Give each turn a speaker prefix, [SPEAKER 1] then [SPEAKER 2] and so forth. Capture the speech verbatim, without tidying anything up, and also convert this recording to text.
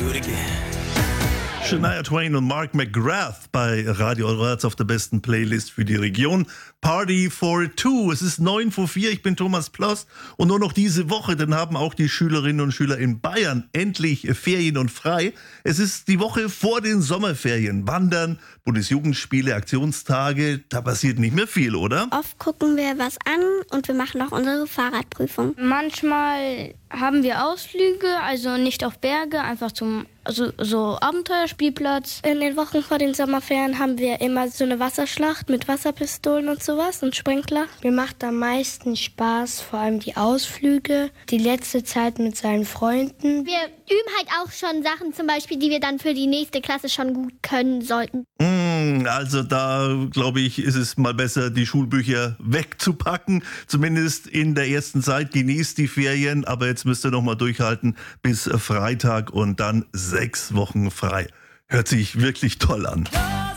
[SPEAKER 1] do it again.
[SPEAKER 2] Shania Twain und Mark McGrath bei Radio Euro auf der besten Playlist für die Region. Party for Two. Es ist neun vor vier. Ich bin Thomas Ploss. Und nur noch diese Woche, dann haben auch die Schülerinnen und Schüler in Bayern endlich Ferien und frei. Es ist die Woche vor den Sommerferien. Wandern, Bundesjugendspiele, Aktionstage. Da passiert nicht mehr viel, oder?
[SPEAKER 3] Oft gucken wir was an und wir machen auch unsere Fahrradprüfung.
[SPEAKER 4] Manchmal haben wir Ausflüge, also nicht auf Berge, einfach zum also so Abenteuerspielplatz.
[SPEAKER 3] In den Wochen vor den Sommerferien haben wir immer so eine Wasserschlacht mit Wasserpistolen und sowas und Sprinkler.
[SPEAKER 5] Mir macht am meisten Spaß, vor allem die Ausflüge, die letzte Zeit mit seinen Freunden.
[SPEAKER 6] Wir üben halt auch schon Sachen, zum Beispiel, die wir dann für die nächste Klasse schon gut können sollten.
[SPEAKER 2] Mm, also da, glaube ich, ist es mal besser, die Schulbücher wegzupacken. Zumindest in der ersten Zeit. Genießt die Ferien, aber jetzt müsst ihr noch mal durchhalten bis Freitag und dann sechs Wochen frei. Hört sich wirklich toll an.